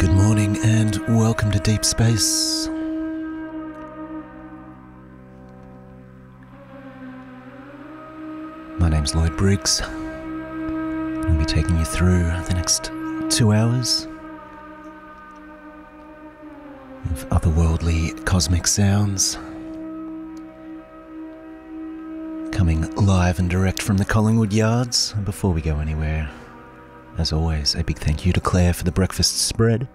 Good morning and welcome to Deep Space. My name's Lloyd Briggs. I'll be taking you through the next 2 hours of otherworldly cosmic sounds, coming live and direct from the Collingwood Yards. And before we go anywhere, as always, a big thank you to Claire for the breakfast spread.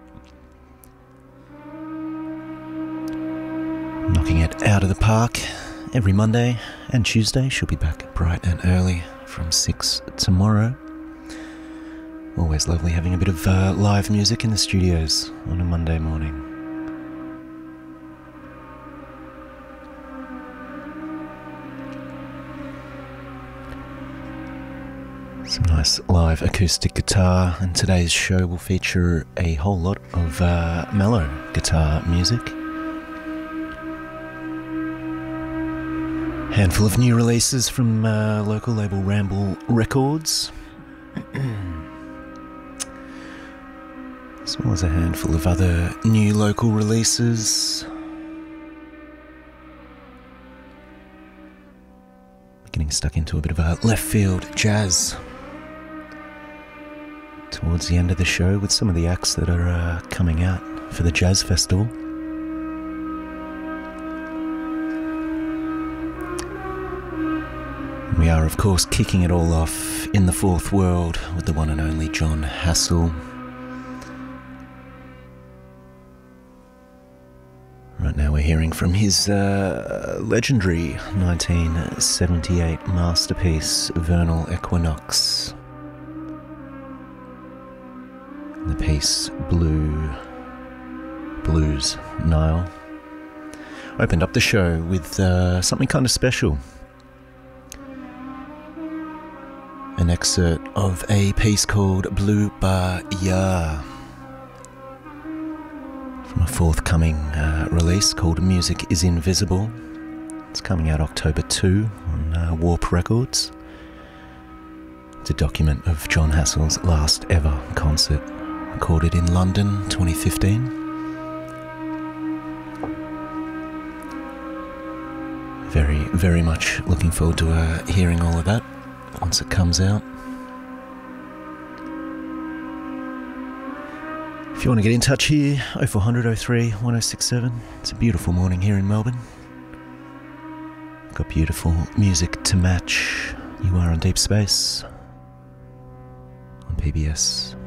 Knocking it out of the park every Monday and Tuesday. She'll be back bright and early from 6 tomorrow. Always lovely having a bit of live music in the studios on a Monday morning. Some nice live acoustic guitar, and today's show will feature a whole lot of mellow guitar music. Handful of new releases from local label Ramble Records, as well as a handful of other new local releases. Getting stuck into a bit of a left field jazz towards the end of the show with some of the acts that are coming out for the Jazz Festival. We are, of course, kicking it all off in the fourth world with the one and only Jon Hassell. Right now we're hearing from his legendary 1978 masterpiece, Vernal Equinox. The piece Blues Nile opened up the show with something kind of special. An excerpt of a piece called Blue Bar Ya from a forthcoming release called Music is Invisible. It's coming out October 2 on Warp Records. It's a document of Jon Hassell's last ever concert, recorded in London 2015. Very, very much looking forward to hearing all of that once it comes out. If you want to get in touch here, 0400 03 1067. It's a beautiful morning here in Melbourne. Got beautiful music to match. You are on Deep Space on PBS.